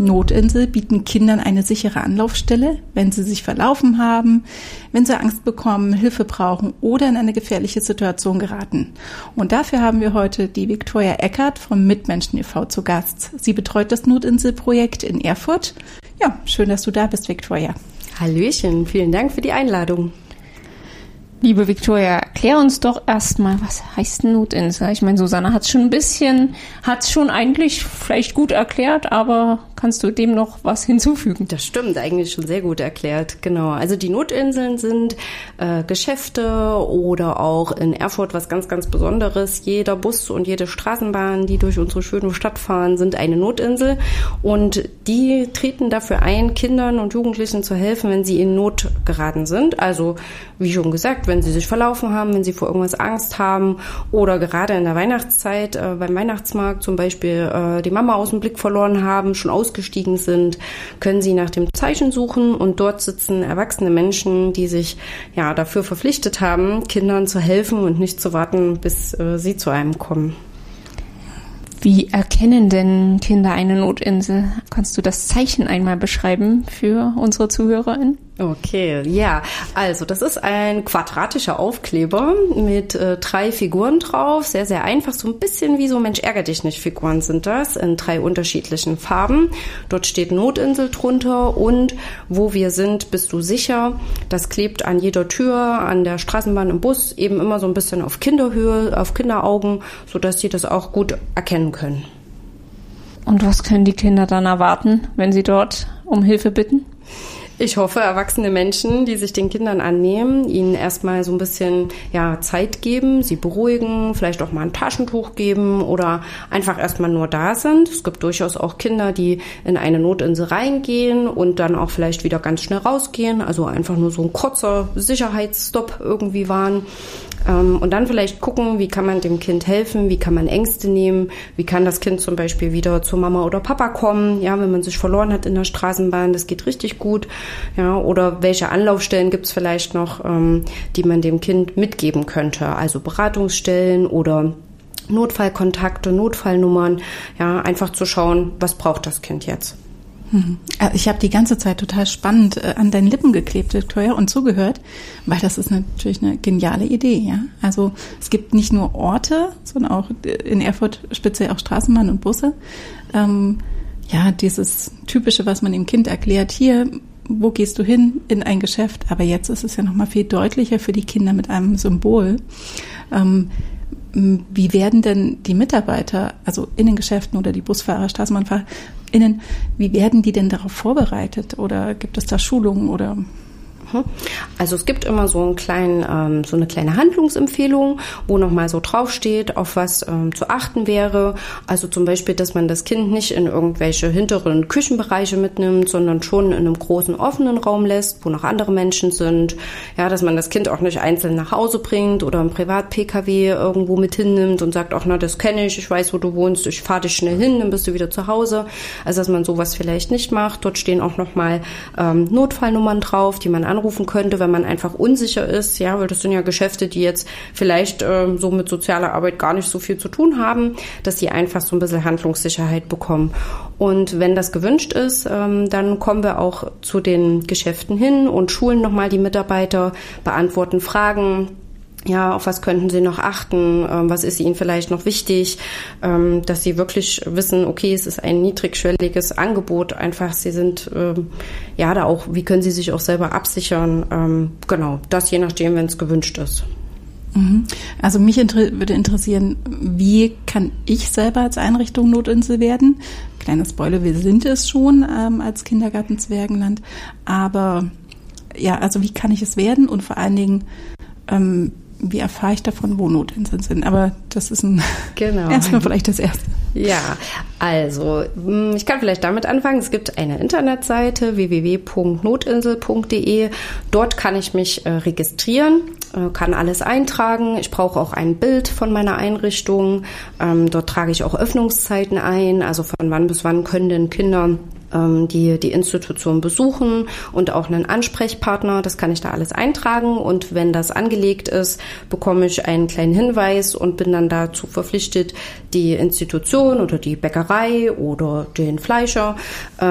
Notinsel bieten Kindern eine sichere Anlaufstelle, wenn sie sich verlaufen haben, wenn sie Angst bekommen, Hilfe brauchen oder in eine gefährliche Situation geraten. Und dafür haben wir heute die Viktoria Eckert vom Mitmenschen e.V. zu Gast. Sie betreut das Notinselprojekt in Erfurt. Ja, schön, dass du da bist, Viktoria. Hallöchen, vielen Dank für die Einladung. Liebe Viktoria, erklär uns doch erstmal, was heißt Notinsel? Ich meine, Susanne hat es schon eigentlich vielleicht gut erklärt, aber kannst du dem noch was hinzufügen? Das stimmt, eigentlich schon sehr gut erklärt, genau. Also die Notinseln sind Geschäfte oder auch in Erfurt was ganz, ganz Besonderes. Jeder Bus und jede Straßenbahn, die durch unsere schöne Stadt fahren, sind eine Notinsel und die treten dafür ein, Kindern und Jugendlichen zu helfen, wenn sie in Not geraten sind. Also, wie schon gesagt, wenn sie sich verlaufen haben, wenn sie vor irgendwas Angst haben oder gerade in der Weihnachtszeit beim Weihnachtsmarkt zum Beispiel die Mama aus dem Blick verloren haben, schon ausgestiegen sind, können sie nach dem Zeichen suchen und dort sitzen erwachsene Menschen, die sich ja dafür verpflichtet haben, Kindern zu helfen und nicht zu warten, bis sie zu einem kommen. Wie erkennen denn Kinder eine Notinsel? Kannst du das Zeichen einmal beschreiben für unsere ZuhörerInnen? Okay, ja, also das ist ein quadratischer Aufkleber mit 3 Figuren drauf, sehr, sehr einfach, so ein bisschen wie so Mensch-ärger-dich-nicht-Figuren sind das, in 3 unterschiedlichen Farben. Dort steht Notinsel drunter und wo wir sind, bist du sicher. Das klebt an jeder Tür, an der Straßenbahn, im Bus, eben immer so ein bisschen auf Kinderhöhe, auf Kinderaugen, sodass sie das auch gut erkennen können. Und was können die Kinder dann erwarten, wenn sie dort um Hilfe bitten? Ich hoffe, erwachsene Menschen, die sich den Kindern annehmen, ihnen erstmal so ein bisschen Zeit geben, sie beruhigen, vielleicht auch mal ein Taschentuch geben oder einfach erstmal nur da sind. Es gibt durchaus auch Kinder, die in eine Notinsel reingehen und dann auch vielleicht wieder ganz schnell rausgehen, also einfach nur so ein kurzer Sicherheitsstopp irgendwie waren. Und dann vielleicht gucken, wie kann man dem Kind helfen, wie kann man Ängste nehmen, wie kann das Kind zum Beispiel wieder zu Mama oder Papa kommen, ja, wenn man sich verloren hat in der Straßenbahn, das geht richtig gut, ja, oder welche Anlaufstellen gibt's vielleicht noch, die man dem Kind mitgeben könnte, also Beratungsstellen oder Notfallkontakte, Notfallnummern, ja, einfach zu schauen, was braucht das Kind jetzt. Ich habe die ganze Zeit total spannend an deinen Lippen geklebt, Viktoria, und zugehört, weil das ist natürlich eine geniale Idee, ja. Also es gibt nicht nur Orte, sondern auch in Erfurt speziell auch Straßenbahnen und Busse. Dieses Typische, was man dem Kind erklärt, hier, wo gehst du hin? In ein Geschäft. Aber jetzt ist es ja noch mal viel deutlicher für die Kinder mit einem Symbol. Wie werden denn die Mitarbeiter, also in den Geschäften oder die Busfahrer, StraßenbahnfahrerInnen, wie werden die denn darauf vorbereitet? Oder gibt es da Schulungen oder? Also es gibt immer so eine kleine Handlungsempfehlung, wo nochmal so draufsteht, auf was zu achten wäre. Also zum Beispiel, dass man das Kind nicht in irgendwelche hinteren Küchenbereiche mitnimmt, sondern schon in einem großen offenen Raum lässt, wo noch andere Menschen sind. Ja, dass man das Kind auch nicht einzeln nach Hause bringt oder im Privat-Pkw irgendwo mit hinnimmt und sagt, ach na, das kenne ich weiß, wo du wohnst, ich fahre dich schnell hin, dann bist du wieder zu Hause. Also dass man sowas vielleicht nicht macht. Dort stehen auch nochmal Notfallnummern drauf, die man anrufen könnte, wenn man einfach unsicher ist, ja, weil das sind ja Geschäfte, die jetzt vielleicht so mit sozialer Arbeit gar nicht so viel zu tun haben, dass sie einfach so ein bisschen Handlungssicherheit bekommen. Und wenn das gewünscht ist, dann kommen wir auch zu den Geschäften hin und schulen nochmal die Mitarbeiter, beantworten Fragen. Ja, auf was könnten Sie noch achten? Was ist Ihnen vielleicht noch wichtig? Dass Sie wirklich wissen, okay, es ist ein niedrigschwelliges Angebot. Einfach, Sie sind da auch, wie können Sie sich auch selber absichern? Genau, das je nachdem, wenn es gewünscht ist. Also mich würde interessieren, wie kann ich selber als Einrichtung Notinsel werden? Kleiner Spoiler, wir sind es schon als Kindergarten-Zwergenland. Aber ja, also wie kann ich es werden? Und vor allen Dingen, wie erfahre ich davon, wo Notinseln sind? Aber das ist erstmal vielleicht das Erste. Ja, also ich kann vielleicht damit anfangen. Es gibt eine Internetseite www.notinsel.de. Dort kann ich mich registrieren, kann alles eintragen. Ich brauche auch ein Bild von meiner Einrichtung. Dort trage ich auch Öffnungszeiten ein, also von wann bis wann können denn Kinder die Institution besuchen und auch einen Ansprechpartner, das kann ich da alles eintragen und wenn das angelegt ist, bekomme ich einen kleinen Hinweis und bin dann dazu verpflichtet, die Institution oder die Bäckerei oder den Fleischer